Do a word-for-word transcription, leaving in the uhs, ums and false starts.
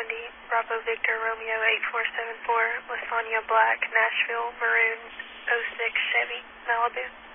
seventy, Bravo Victor Romeo eight four seven four, Lasagna Black, Nashville, Maroon oh six Chevy, Malibu.